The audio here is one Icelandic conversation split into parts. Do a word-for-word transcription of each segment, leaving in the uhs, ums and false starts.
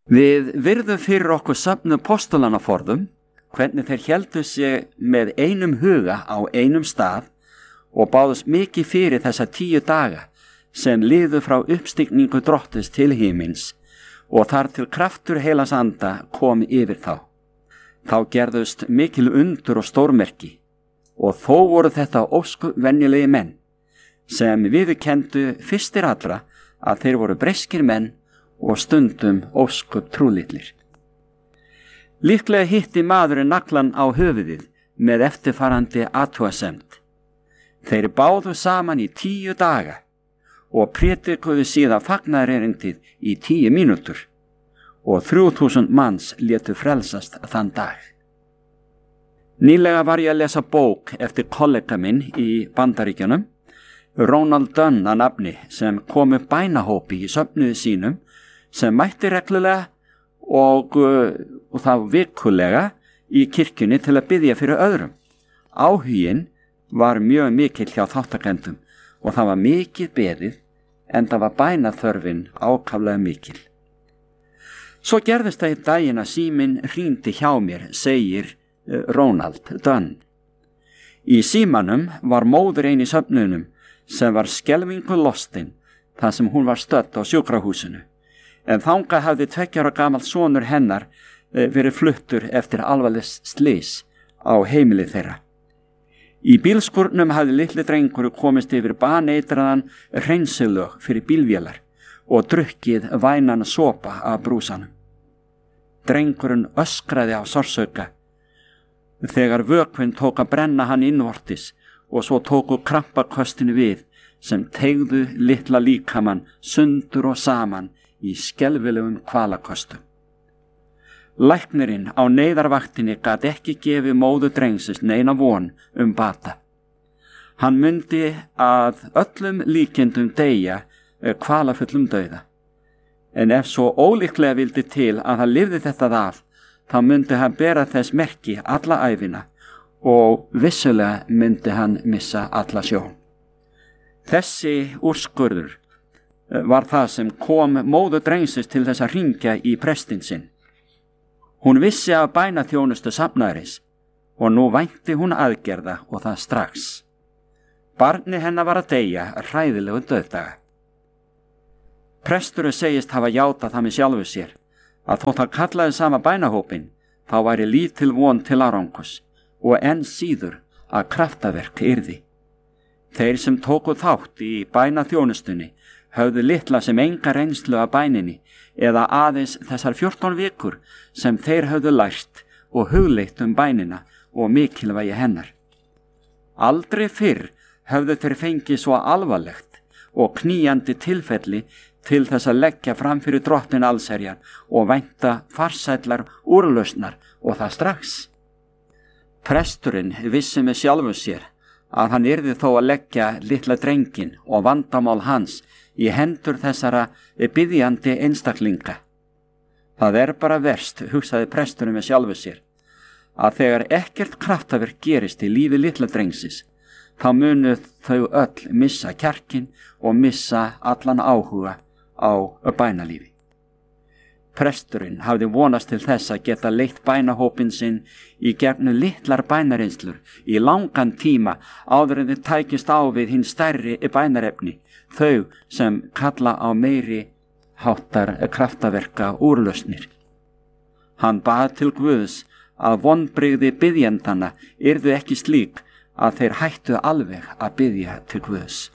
Við virðum fyrir okkur söfnu postulanaforðum, hvernig þeir héldu sig með einum huga á einum stað og báðust mikið fyrir þessa tíu daga sem liðu frá uppstigningu Drottins til himins og þar til kraftur heilags anda kom yfir þá. Þá gerðust mikil undur og stórmerki og þó voru þetta óskup venjulegi menn sem viðurkenndu fyrstir allra að þeir voru breskir menn og stundum óskup trúlitlir. Líklega hitti maðurinn naglan á höfuðið með eftirfarandi athugasemd. Þeir báðu saman í tíu daga og prédikuðu síðan fagnaðarerindið í tíu mínútur og þrjú þúsund manns létu frelsast þann dag. Nýlega var ég að lesa bók eftir kollega minn í Bandaríkjunum, Ronald Dunn að nafni, sem kom upp bænahópi í söfnuði sínum sem mætti reglulega og, og það vikulega í kirkjunni til að biðja fyrir öðrum. Áhuginn var mjög mikill hjá þáttakendum og það var mikið beðið en það var bænaþörfin ákaflega mikil. Svo gerðist það í daginn að síminn hringdi hjá mér, segir Ronald Dunn. Í símanum var móður ein í söfnunum sem var skelfingu lostin þar sem hún var stödd á sjúkrahúsinu. En þangað hafði tveggja ára gamall sonur hennar verið fluttur eftir alvarlegs slys á heimili þeirra. Í bílskúrnum hafði litli drengur komist yfir baneitraðan hreinsilög fyrir bílvélar og drukkið vænan sopa af brúsanum. Drengurinn öskraði á sársauka þegar vökvinn tók að brenna hann innvortis og svo tóku krampaköstinu við sem teygðu litla líkamann sundur og saman í skelfilegum kvalaköstum. Læknirinn á neyðarvaktinni gat ekki gefið móðu drengsins neina von um bata. Hann mundi að öllum líkindum deyja kvalafullum dauða. En ef svo ólíklega vildi til að hann lifði þetta af, þá mundi hann bera þess merki alla ævina og vissulega mundi hann missa alla sjón. Þessi úrskurður var það sem kom móður drengsins til þess að hringja í prestinn sinn. Hún vissi af bænaþjónustu safnaðarins og nú vænti hún aðgerða og það strax. Barni hennar var að deyja hræðilegu dauðdaga. Presturinn segist hafa játað það með sjálfu sér að þótt hann kallaði sama bænahópin þá væri lítil von til árangurs og enn síður að kraftaverk yrði. Þeir sem tóku þátt í bænaþjónustunni höfðu litla sem enga reynslu af bæninni eða aðeins þessar fjórtán vikur sem þeir höfðu lært og hugleitt um bænina og mikilvægi hennar. Aldrei fyrr höfðu þeir fengið svo alvarlegt og knýjandi tilfelli til þess að leggja fram fyrir Drottin allsherjar og vænta farsællar úrlausnar og það strax. Presturinn vissi með sjálfum sér að hann yrði þó að leggja litla drengin og vandamál hans í hendur þessara biðjandi einstaklinga. Það er bara verst, hugsaði presturinn með sjálfu sér, að þegar ekkert kraftaverk gerist í lífi litla drengsins, þá munu þau öll missa kjarkin og missa allan áhuga á bænalífi. Presturinn hafði vonast til þess að geta leitt bænahópin sinn í gegnum litlar bænareinslur í langan tíma áður en þið tækist á við hinn stærri bænarefni, þau sem kalla á meiri háttar kraftaverka úrlausnir. Hann bað til Guðs að vonbrigði biðjendana yrðu ekki slík að þeir hættu alveg að biðja til Guðs.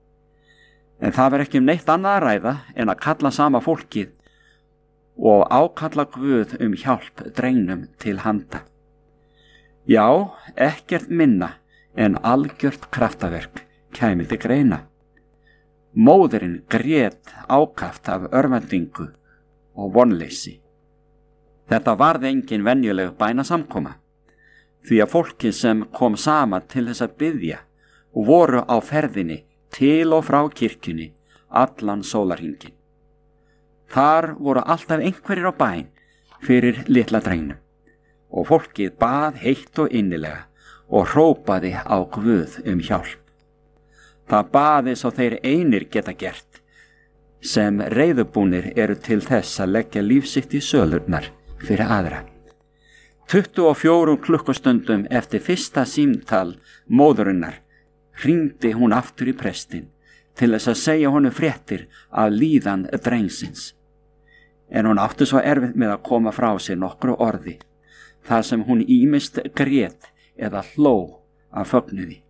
En það var ekki um neitt annað að ræða en að kalla sama fólkið og ákalla Guð um hjálp drengnum til handa. Já, ekkert minna en algjört kraftaverk kæmi til greina. Móðirinn grét ákaft af örvendingu og vonleysi. Þetta varð engin venjuleg bænasamkoma, því að fólki sem kom saman til þess að biðja voru á ferðinni til og frá kirkjunni allan sólarhringinn. Þar voru alltaf einhverjir á bæn fyrir litla drengnum og fólkið bað heitt og innilega og hrópaði á Guð um hjálp. Það baði svo þeir einir geta gert sem reiðubúnir eru til þess að leggja lífsitt í sölurnar fyrir aðra. tuttugu og fjórum klukkustundum eftir fyrsta símtal móðurinnar hringdi hún aftur í prestinn til þess að segja honum fréttir af líðan drengsins. En hún átti svo erfitt með að koma frá sér nokkru orði, þar sem hún ýmist grét eða hló af fögnuði.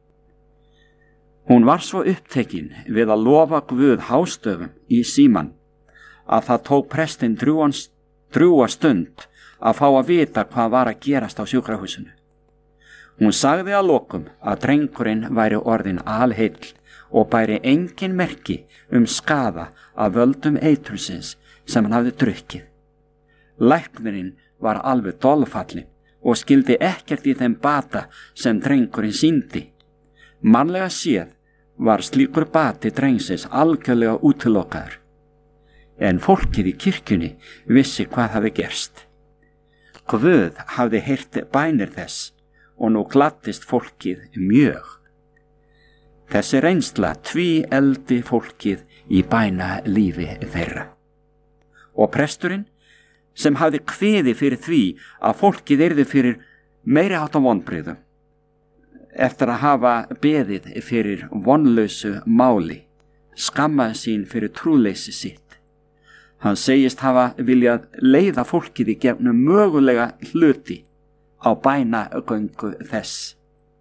Hún var svo upptekin við að lofa Guð hástöfum í síman að það tók prestinn drjúga stund að fá að vita hvað var að gerast á sjúkrahúsinu. Hún sagði að lokum að drengurinn væri orðinn alheill og bæri engin merki um skaða af völdum eitrusins sem hann hafði drukkið. Læknirinn var alveg dolfallinn og skildi ekkert í þeim bata sem drengurinn sýndi. Mannlega séð var slíkur bati drengsins algjörlega útilokaður. En fólkið í kirkjunni vissi hvað hafi gerst. Guð hafði heyrt bænir þess og nú gladdist fólkið mjög. Þessi reynsla tvíefldi fólkið í bæna lífi þeirra. Og presturinn, sem hafði kviði fyrir því að fólkið yrði fyrir meiri háttar vonbrigðum, eftir að hafa beðið fyrir vonlausu máli, skammaði sín fyrir trúleysi sitt. Hann segist hafa viljað leiða fólkið í gegnum mögulega hluti á bænagöngu þess.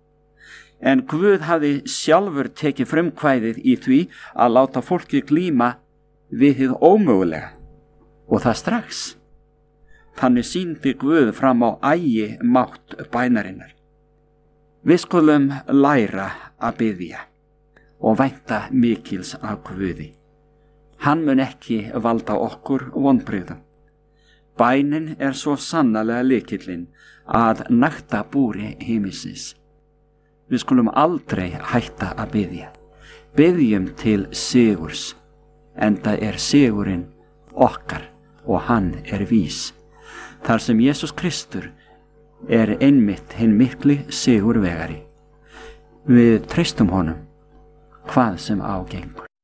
En Guð hafði sjálfur tekið frumkvæðið í því að láta fólkið glíma við hið ómögulega, og það strax. Þannig sýndi Guð fram á ægi mátt bænarinnar. Við skulum læra að biðja og vænta mikils af Guði. Hann mun ekki valda okkur vonbrigðum. Bænin er svo sannarlega lykillinn að nakta búri himinsins. Við skulum aldrei hætta að biðja. Biðjum til sigurs, enda er sigurinn okkar og hann er vís. Þar sem Jesús Kristur er einmitt hinn mikli sigurvegari. Við treystum honum hvað sem ágengur.